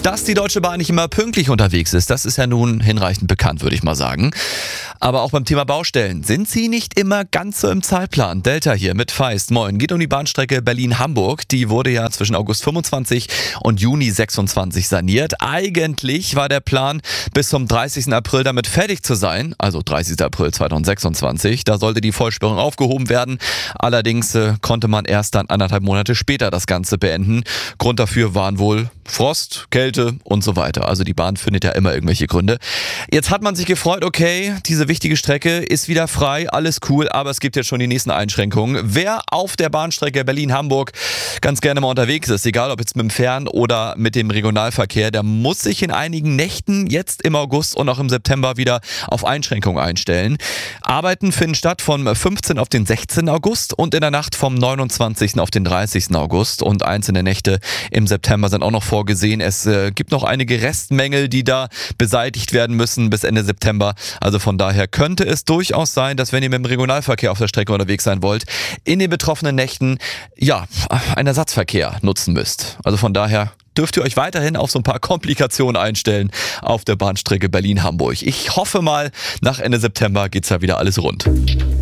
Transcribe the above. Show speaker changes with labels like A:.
A: Dass die Deutsche Bahn nicht immer pünktlich unterwegs ist, das ist ja nun hinreichend bekannt, würde ich mal sagen. Aber auch beim Thema Baustellen sind sie nicht immer ganz so im Zeitplan. Delta hier mit Feist. Moin. Geht um die Bahnstrecke Berlin-Hamburg. Die wurde ja zwischen August 25 und Juni 26 saniert. Eigentlich war der Plan, bis zum 30. April damit fertig zu sein. Also 30. April 2026. Da sollte die Vollsperrung aufgehoben werden. Allerdings konnte man erst dann 1,5 Monate später das Ganze beenden. Grund dafür waren wohl Frost, Kälte und so weiter. Also die Bahn findet ja immer irgendwelche Gründe. Jetzt hat man sich gefreut, okay, diese wichtige Strecke ist wieder frei, alles cool, aber es gibt jetzt schon die nächsten Einschränkungen. Wer auf der Bahnstrecke Berlin-Hamburg ganz gerne mal unterwegs ist, egal ob jetzt mit dem Fern- oder mit dem Regionalverkehr, der muss sich in einigen Nächten jetzt im August und auch im September wieder auf Einschränkungen einstellen. Arbeiten finden statt vom 15. auf den 16. August und in der Nacht vom 29. auf den 30. August und einzelne Nächte im September sind auch noch vorgesehen. Es gibt noch einige Restmängel, die da beseitigt werden müssen bis Ende September. Also von daher könnte es durchaus sein, dass wenn ihr mit dem Regionalverkehr auf der Strecke unterwegs sein wollt, in den betroffenen Nächten einen Ersatzverkehr nutzen müsst. Also von daher dürft ihr euch weiterhin auf so ein paar Komplikationen einstellen auf der Bahnstrecke Berlin-Hamburg. Ich hoffe mal, nach Ende September geht's ja wieder alles rund.